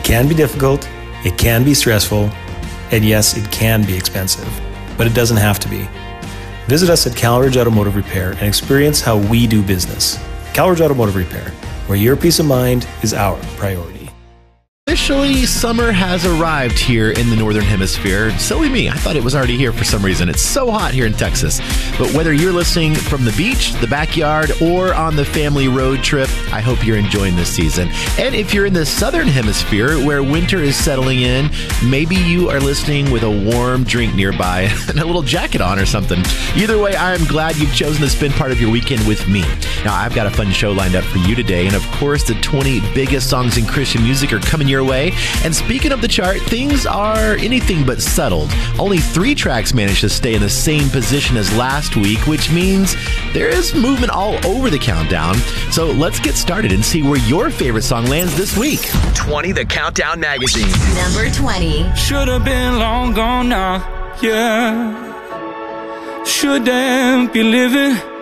It can be difficult, it can be stressful, and yes, it can be expensive, but it doesn't have to be. Visit us at Calridge Automotive Repair and experience how we do business. Calridge Automotive Repair, where your peace of mind is our priority. Officially, summer has arrived here in the Northern Hemisphere. Silly me, I thought it was already here for some reason. It's so hot here in Texas. But whether you're listening from the beach, the backyard, or on the family road trip, I hope you're enjoying this season. And if you're in the Southern Hemisphere, where winter is settling in, maybe you are listening with a warm drink nearby and a little jacket on or something. Either way, I'm glad you've chosen to spend part of your weekend with me. Now, I've got a fun show lined up for you today, and of course, the 20 biggest songs in Christian music are coming your way. And speaking of the chart, things are anything but settled. Only 3 tracks managed to stay in the same position as last week, which means there is movement all over the countdown. So let's get started and see where your favorite song lands this week. 20 The Countdown Magazine. Number 20. Should have been long gone now, yeah. Shouldn't be living